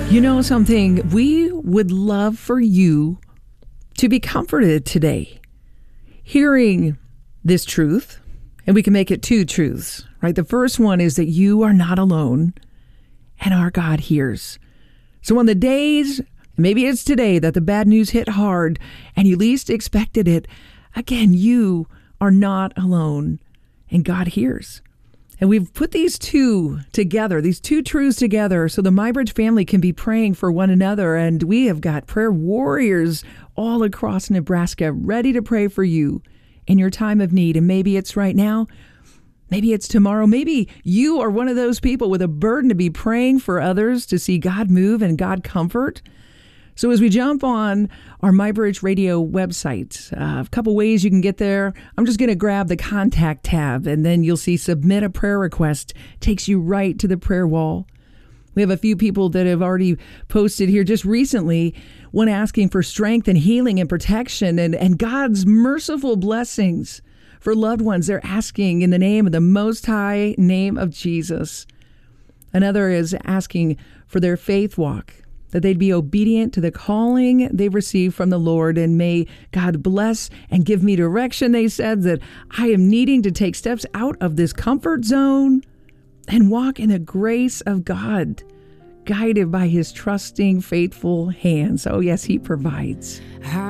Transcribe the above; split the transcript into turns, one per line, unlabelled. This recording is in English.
You know something? We would love for you to be comforted today, hearing this truth, and we can make it two truths, right? The first one is that you are not alone, and our God hears. So on the days, maybe it's today, that the bad news hit hard and you least expected it, again, you are not alone, and God hears. And we've put these two together, these two truths together, so the MyBridge family can be praying for one another. And we have got prayer warriors all across Nebraska ready to pray for you in your time of need. And maybe it's right now, maybe it's tomorrow. Maybe you are one of those people with a burden to be praying for others to see God move and God comfort. So as we jump on our MyBridge Radio website, a couple ways you can get there. I'm just going to grab the contact tab, and then you'll see submit a prayer request. Takes you right to the prayer wall. We have a few people that have already posted here just recently, one asking for strength and healing and protection and God's merciful blessings for loved ones. They're asking in the name of the Most High, name of Jesus. Another is asking for their faith walk, that they'd be obedient to the calling they've received from the Lord. And may God bless and give me direction, they said, that I am needing to take steps out of this comfort zone and walk in the grace of God, guided by his trusting, faithful hands. Oh, yes, he provides.